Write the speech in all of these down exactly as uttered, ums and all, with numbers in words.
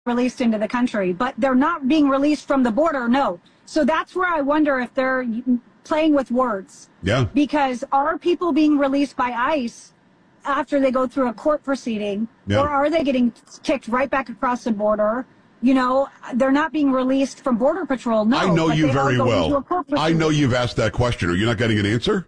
released into the country, but they're not being released from the border, no. So that's where I wonder if they're playing with words. Yeah. Because are people being released by ICE after they go through a court proceeding, yeah. or are they getting kicked right back across the border? You know, they're not being released from Border Patrol, no. I know you very well. I know you've asked that question. Are you not getting an answer?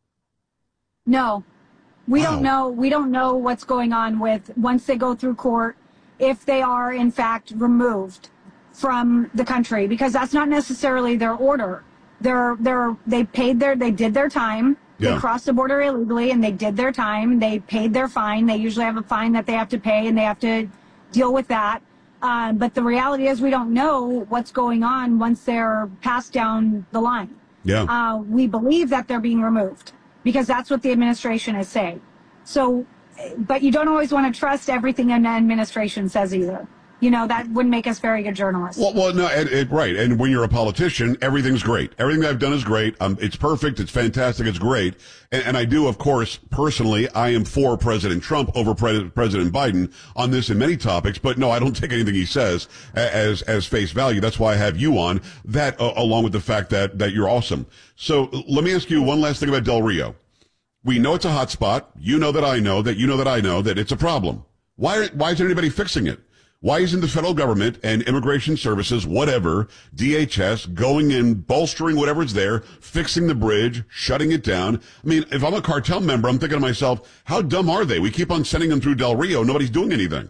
No. We Wow. don't know. We don't know what's going on with, once they go through court, if they are in fact removed from the country, because that's not necessarily their order. They're, they're, they paid their, they did their time. Yeah. They crossed the border illegally and they did their time. They paid their fine. They usually have a fine that they have to pay and they have to deal with that. Uh, but the reality is we don't know what's going on once they're passed down the line. Yeah. Uh, we believe that they're being removed because that's what the administration is saying. So, but you don't always want to trust everything an administration says either. You know, that wouldn't make us very good journalists. Well, well no, it, it, right. And when you're a politician, everything's great. Everything I've done is great. Um, it's perfect. It's fantastic. It's great. And, and I do, of course, personally, I am for President Trump over Pre- President Biden on this and many topics. But no, I don't take anything he says as, as face value. That's why I have you on that, uh, along with the fact that, that you're awesome. So let me ask you one last thing about Del Rio. We know it's a hot spot. You know that I know that you know that I know that it's a problem. Why, why isn't anybody fixing it? Why isn't the federal government and immigration services, whatever, D H S, going in, bolstering whatever's there, fixing the bridge, shutting it down? I mean, if I'm a cartel member, I'm thinking to myself, how dumb are they? We keep on sending them through Del Rio. Nobody's doing anything.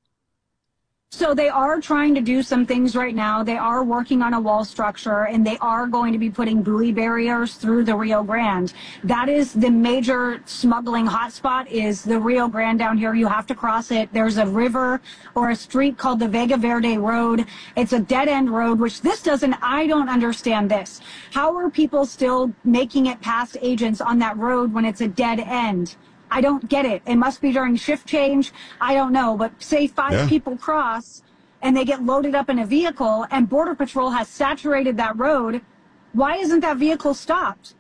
So they are trying to do some things right now. They are working on a wall structure, and they are going to be putting buoy barriers through the Rio Grande. That is the major smuggling hotspot, is the Rio Grande down here. You have to cross it. There's a river or a street called the Vega Verde Road. It's a dead-end road, which this doesn't, I don't understand this. How are people still making it past agents on that road when it's a dead end? I don't get it. It must be during shift change. I don't know. But say five yeah. people cross and they get loaded up in a vehicle and Border Patrol has saturated that road. Why isn't that vehicle stopped?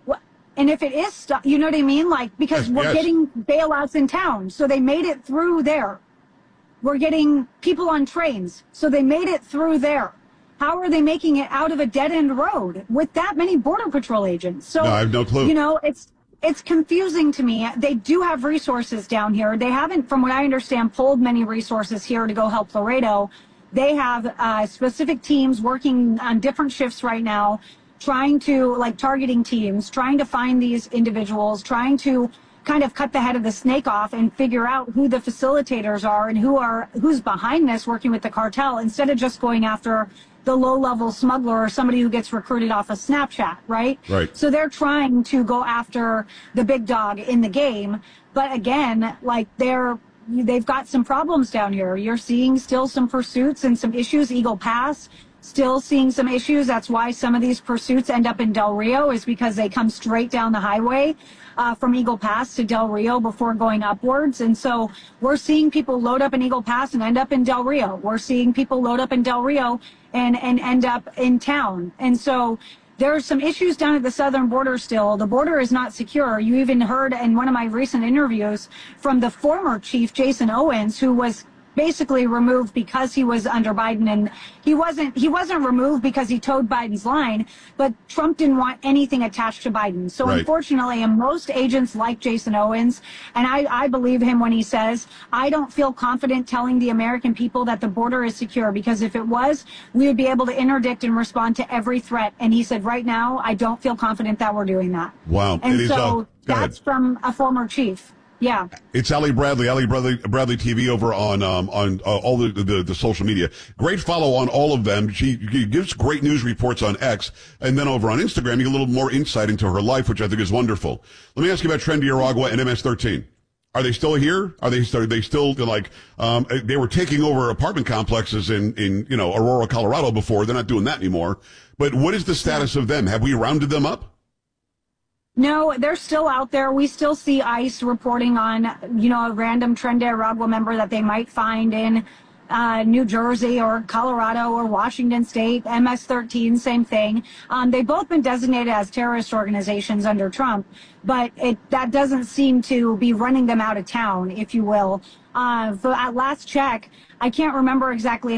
And if it is stopped, you know what I mean? Like, because yes, we're yes. getting bailouts in town. So they made it through there. We're getting people on trains. So they made it through there. How are they making it out of a dead end road with that many Border Patrol agents? So, no, I have no clue. You know, it's, It's confusing to me. They do have resources down here. They haven't, from what I understand, pulled many resources here to go help Laredo. They have uh, specific teams working on different shifts right now, trying to, like targeting teams, trying to find these individuals, trying to kind of cut the head of the snake off and figure out who the facilitators are and who are who's behind this, working with the cartel, instead of just going after the low-level smuggler or somebody who gets recruited off of Snapchat, right? Right. So they're trying to go after the big dog in the game. But again, like they're, they've got some problems down here. You're seeing still some pursuits and some issues. Eagle Pass, still seeing some issues. That's why some of these pursuits end up in Del Rio, is because they come straight down the highway uh, from Eagle Pass to Del Rio before going upwards. And so we're seeing people load up in Eagle Pass and end up in Del Rio. We're seeing people load up in Del Rio and, and end up in town. And so there are some issues down at the southern border still. The border is not secure. You even heard in one of my recent interviews from the former chief, Jason Owens, who was basically removed because he was under Biden, and he wasn't he wasn't removed because he towed Biden's line, but Trump didn't want anything attached to Biden. So right. Unfortunately, and most agents like Jason Owens, and I, I believe him when he says, I don't feel confident telling the American people that the border is secure, because if it was, we would be able to interdict and respond to every threat. And he said, right now, I don't feel confident that we're doing that. Wow. And it so is, uh, that's from a former chief. Yeah. It's Ali Bradley, Ali Bradley, Bradley T V over on, um, on, uh, all the, the, the social media. Great follow on all of them. She, she gives great news reports on X, and then over on Instagram, you get a little more insight into her life, which I think is wonderful. Let me ask you about Tren de Aragua and M S thirteen. Are they still here? Are they, are they still like, um, they were taking over apartment complexes in, in, you know, Aurora, Colorado before. They're not doing that anymore. But what is the status of them? Have we rounded them up? No, they're still out there. We still see ICE reporting on, you know, a random Tren de Aragua member that they might find in uh, New Jersey or Colorado or Washington State. M S thirteen, same thing. Um, they've both been designated as terrorist organizations under Trump, but it, that doesn't seem to be running them out of town, if you will. Uh, so at last check, I can't remember exactly